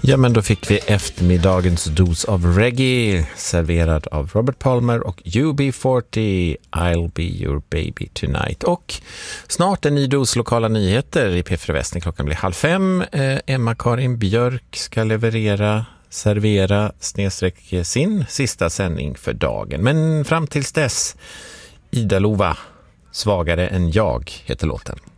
Ja, men då fick vi eftermiddagens dos av reggae serverad av Robert Palmer och UB40, I'll be your baby tonight. Och snart en ny dos lokala nyheter i P4 Västern. Klockan blir 4:30. Emma-Karin Björk ska servera sin sista sändning för dagen. Men fram tills dess, Ida Lova, Svagare än jag heter låten.